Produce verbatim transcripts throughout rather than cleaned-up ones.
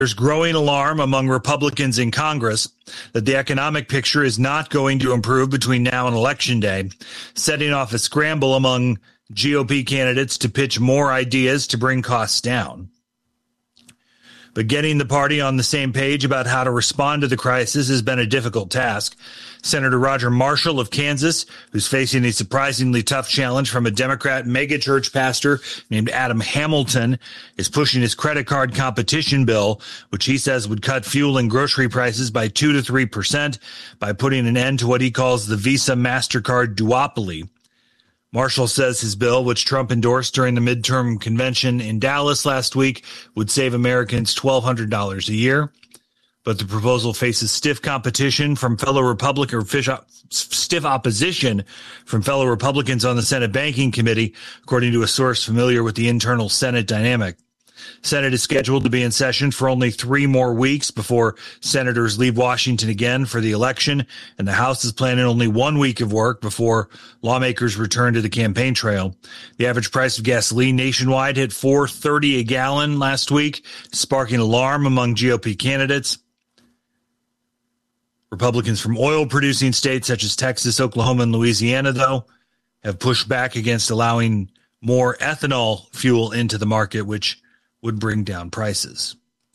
There's growing alarm among Republicans in Congress that the economic picture is not going to improve between now and Election Day, setting off a scramble among G O P candidates to pitch more ideas to bring costs down. But getting the party on the same page about how to respond to the crisis has been a difficult task. Senator Roger Marshall of Kansas, who's facing a surprisingly tough challenge from a Democrat megachurch pastor named Adam Hamilton, is pushing his credit card competition bill, which he says would cut fuel and grocery prices by two to three percent by putting an end to what he calls the Visa MasterCard duopoly. Marshall says his bill, which Trump endorsed during the midterm convention in Dallas last week, would save Americans twelve hundred dollars a year. But the proposal faces stiff competition from fellow Republican or stiff opposition from fellow Republicans on the Senate Banking Committee, according to a source familiar with the internal Senate dynamic. Senate is scheduled to be in session for only three more weeks before senators leave Washington again for the election, and the House is planning only one week of work before lawmakers return to the campaign trail. The average price of gasoline nationwide hit four dollars and thirty cents a gallon last week, sparking alarm among G O P candidates. Republicans from oil-producing states such as Texas, Oklahoma, and Louisiana, though, have pushed back against allowing more ethanol fuel into the market, which would bring down prices.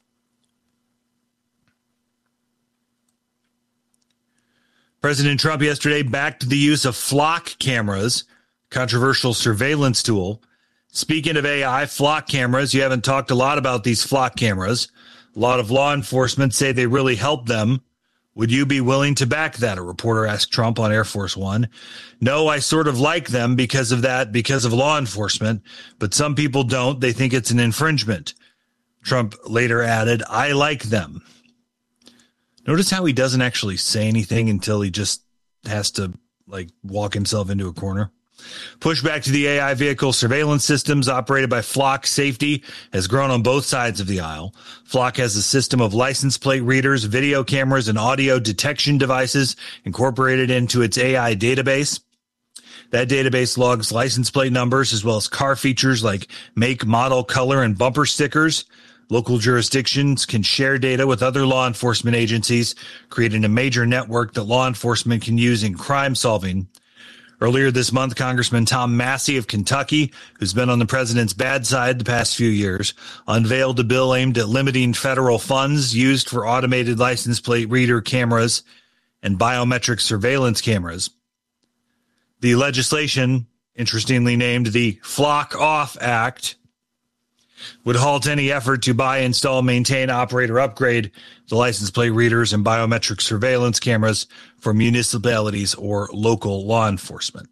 President Trump yesterday backed the use of flock cameras, controversial surveillance tool. Speaking of A I, flock cameras, you haven't talked a lot about these flock cameras. A lot of law enforcement say they really help them. Would you be willing to back that? A reporter asked Trump on Air Force One. No, I sort of like them because of that, because of law enforcement, but some people don't. They think it's an infringement. Trump later added, I like them. Notice how he doesn't actually say anything until he just has to, like, walk himself into a corner. Pushback to the A I vehicle surveillance systems operated by Flock Safety has grown on both sides of the aisle. Flock has a system of license plate readers, video cameras, and audio detection devices incorporated into its A I database. That database logs license plate numbers as well as car features like make, model, color, and bumper stickers. Local jurisdictions can share data with other law enforcement agencies, creating a major network that law enforcement can use in crime solving. Earlier this month, Congressman Tom Massey of Kentucky, who's been on the president's bad side the past few years, unveiled a bill aimed at limiting federal funds used for automated license plate reader cameras and biometric surveillance cameras. The legislation, interestingly named the Flock Off Act, would halt any effort to buy, install, maintain, operate, or upgrade the license plate readers and biometric surveillance cameras for municipalities or local law enforcement.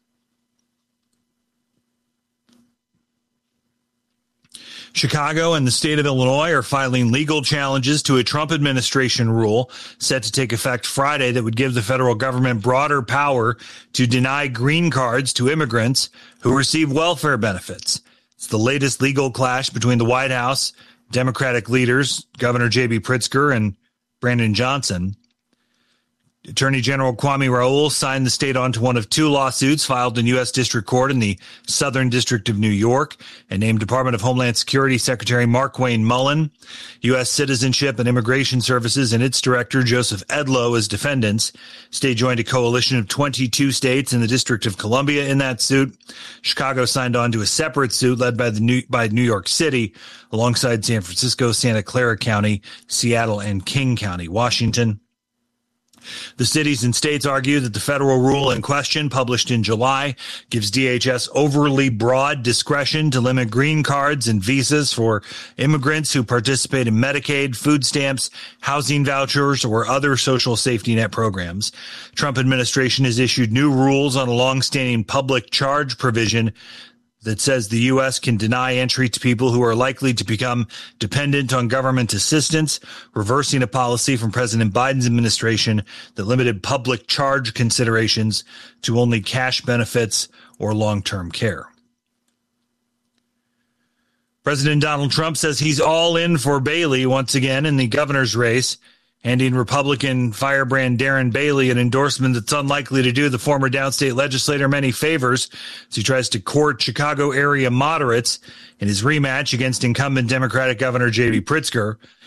Chicago and the state of Illinois are filing legal challenges to a Trump administration rule set to take effect Friday that would give the federal government broader power to deny green cards to immigrants who receive welfare benefits. It's the latest legal clash between the White House, Democratic leaders, Governor J B Pritzker and Brandon Johnson. Attorney General Kwame Raoul signed the state onto one of two lawsuits filed in U S District Court in the Southern District of New York and named Department of Homeland Security Secretary Markwayne Mullin, U S Citizenship and Immigration Services, and its director Joseph Edlow as defendants. State joined a coalition of twenty-two states and the District of Columbia in that suit. Chicago signed on to a separate suit led by the New, by New York City alongside San Francisco, Santa Clara County, Seattle, and King County, Washington. The cities and states argue that the federal rule in question, published in July, gives D H S overly broad discretion to limit green cards and visas for immigrants who participate in Medicaid, food stamps, housing vouchers, or other social safety net programs. Trump administration has issued new rules on a longstanding public charge provision that says the U S can deny entry to people who are likely to become dependent on government assistance, reversing a policy from President Biden's administration that limited public charge considerations to only cash benefits or long-term care. President Donald Trump says he's all in for Bailey once again in the governor's race, handing Republican firebrand Darren Bailey an endorsement that's unlikely to do the former downstate legislator many favors as he tries to court Chicago area moderates in his rematch against incumbent Democratic Governor J B Pritzker.